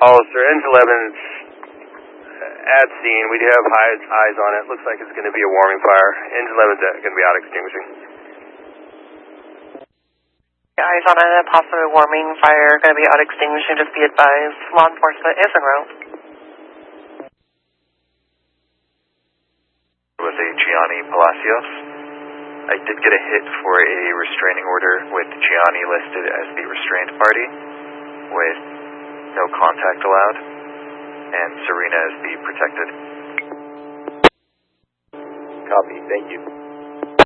Hollister, Engine 11's at scene. We do have eyes on it. Looks like it's going to be a warming fire. Engine 11's going to be out extinguishing. Eyes on a possible warming fire, going to be out extinguishing. Just be advised. Law enforcement is en route. With a Gianni Palacios. I did get a hit for a restraining order with Gianni listed as the restrained party with no contact allowed, and Serena is the protected. Copy, thank you.